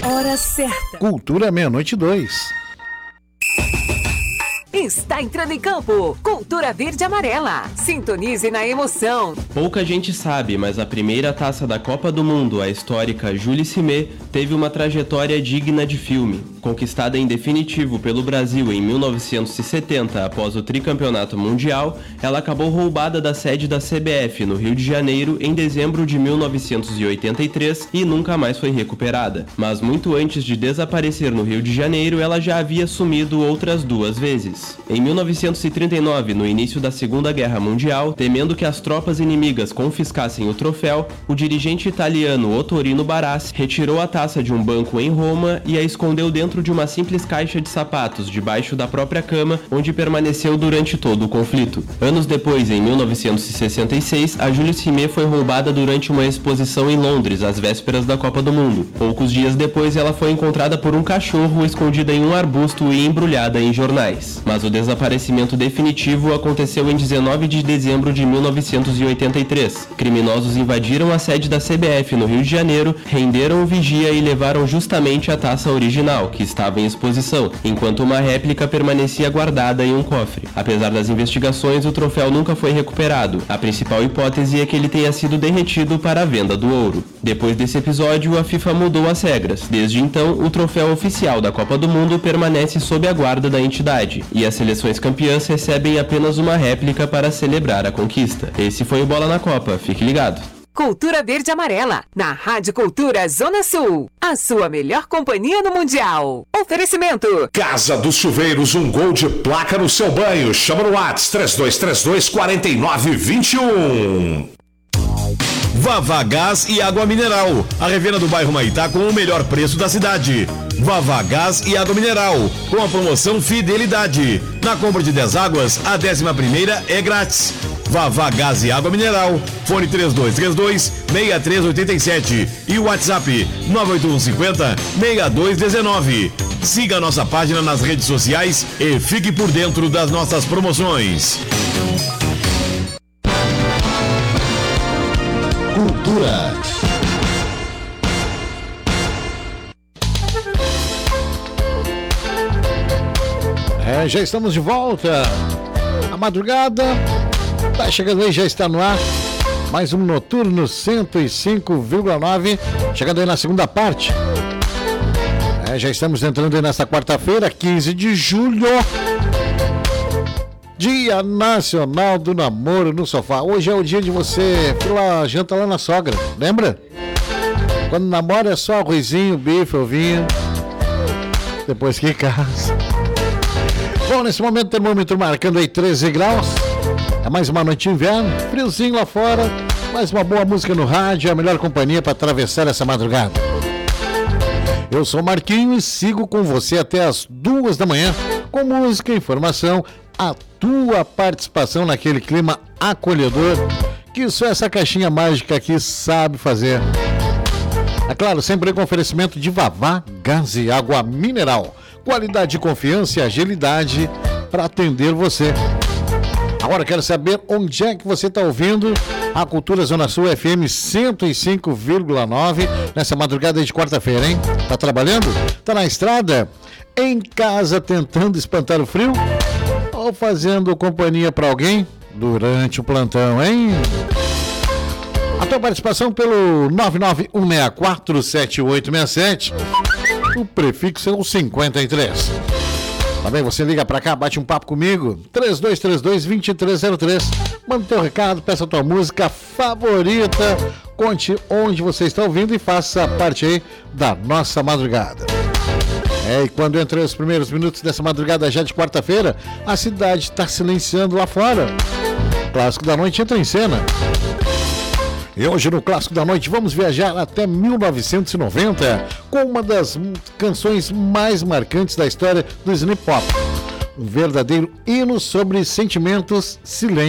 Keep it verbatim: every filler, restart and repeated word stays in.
Hora certa. Cultura meia-noite dois. Está entrando em campo, Cultura Verde e Amarela. Sintonize na emoção. Pouca gente sabe, mas a primeira taça da Copa do Mundo, a histórica Jules Rimet, teve uma trajetória digna de filme. Conquistada em definitivo pelo Brasil em mil novecentos e setenta após o tricampeonato mundial, ela acabou roubada da sede da C B F no Rio de Janeiro em dezembro de mil novecentos e oitenta e três e nunca mais foi recuperada. Mas muito antes de desaparecer no Rio de Janeiro, ela já havia sumido outras duas vezes. Em mil novecentos e trinta e nove, no início da Segunda Guerra Mundial, temendo que as tropas inimigas confiscassem o troféu, o dirigente italiano Ottorino Barassi retirou a taça de um banco em Roma e a escondeu dentro de uma simples caixa de sapatos debaixo da própria cama, onde permaneceu durante todo o conflito. Anos depois, em mil novecentos e sessenta e seis, a Jules Rimet foi roubada durante uma exposição em Londres, às vésperas da Copa do Mundo. Poucos dias depois, ela foi encontrada por um cachorro escondida em um arbusto e embrulhada em jornais. Mas o desaparecimento definitivo aconteceu em dezenove de dezembro de mil novecentos e oitenta e três. Criminosos invadiram a sede da C B F no Rio de Janeiro, renderam o vigia e levaram justamente a taça original, que estava em exposição, enquanto uma réplica permanecia guardada em um cofre. Apesar das investigações, o troféu nunca foi recuperado. A principal hipótese é que ele tenha sido derretido para a venda do ouro. Depois desse episódio, a FIFA mudou as regras. Desde então, o troféu oficial da Copa do Mundo permanece sob a guarda da entidade, e as seleções campeãs recebem apenas uma réplica para celebrar a conquista. Esse foi o Bola na Copa, fique ligado. Cultura Verde e Amarela, na Rádio Cultura Zona Sul. A sua melhor companhia no Mundial. Oferecimento. Casa dos Chuveiros, um gol de placa no seu banho. Chama no WhatsApp três dois três dois, quatro nove dois um. Vavá Gás e Água Mineral, a revenda do bairro Maitá com o melhor preço da cidade. Vavá Gás e Água Mineral, com a promoção Fidelidade. Na compra de dez águas, a décima primeira é grátis. Vavá Gás e Água Mineral, fone três dois três dois, seis três oito sete e o WhatsApp nove oito um cinco zero, seis dois um nove. Siga a nossa página nas redes sociais e fique por dentro das nossas promoções. Cultura. É, já estamos de volta. A madrugada tá chegando aí, já está no ar. Mais um Noturno cento e cinco vírgula nove. Chegando aí na segunda parte. É, já estamos entrando aí nesta quarta-feira, quinze de julho. Dia Nacional do Namoro no Sofá. Hoje é o dia de você ir lá, janta lá na sogra, lembra? Quando namora é só arrozinho, bife, ovinho. Depois que casa. Bom, nesse momento o termômetro marcando aí treze graus. É mais uma noite de inverno, friozinho lá fora. Mais uma boa música no rádio, a melhor companhia para atravessar essa madrugada. Eu sou Marquinho e sigo com você até as duas da manhã. Com música, informação, a tua participação naquele clima acolhedor que só essa caixinha mágica aqui sabe fazer. É claro, sempre com oferecimento de Vavá Gás e Água Mineral. Qualidade, confiança e agilidade para atender você. Agora quero saber onde é que você está ouvindo a Cultura Zona Sul F M cento e cinco vírgula nove nessa madrugada de quarta-feira, hein? Tá trabalhando? Tá na estrada? Em casa tentando espantar o frio? Ou fazendo companhia para alguém durante o plantão, hein? A tua participação pelo nove nove um seis quatro sete oito seis sete. O prefixo é o cinquenta e três. Também você liga pra cá, bate um papo comigo. três dois três dois, dois três zero três. Manda teu recado, peça a tua música favorita. Conte onde você está ouvindo e faça parte aí da nossa madrugada. É, e quando entra os primeiros minutos dessa madrugada já de quarta-feira, a cidade está silenciando lá fora. O Clássico da Noite entra em cena. E hoje no Clássico da Noite vamos viajar até mil novecentos e noventa com uma das canções mais marcantes da história do Snoop Pop. Um verdadeiro hino sobre sentimentos, silêncio.